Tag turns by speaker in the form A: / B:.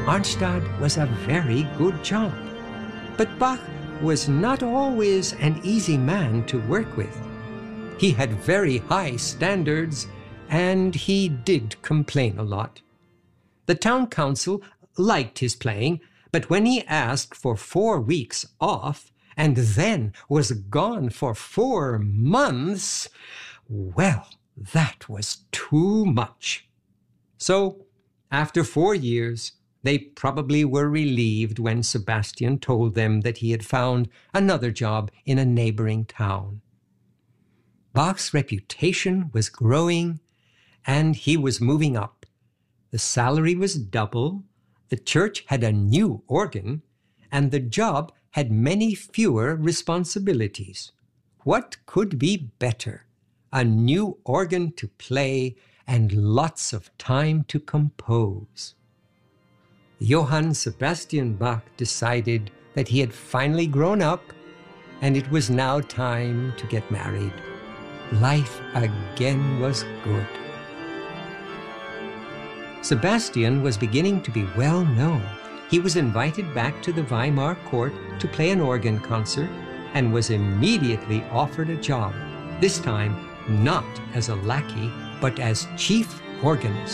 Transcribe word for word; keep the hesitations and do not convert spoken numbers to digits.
A: Arnstadt was a very good job. But Bach was not always an easy man to work with. He had very high standards, and he did complain a lot. The town council liked his playing, but when he asked for four weeks off and then was gone for four months, well, that was too much. So, after four years, they probably were relieved when Sebastian told them that he had found another job in a neighboring town. Bach's reputation was growing, and he was moving up. The salary was double, the church had a new organ, and the job had many fewer responsibilities. What could be better? A new organ to play and lots of time to compose. Johann Sebastian Bach decided that he had finally grown up and it was now time to get married. Life again was good. Sebastian was beginning to be well known. He was invited back to the Weimar court to play an organ concert and was immediately offered a job, this time not as a lackey, but as chief organist.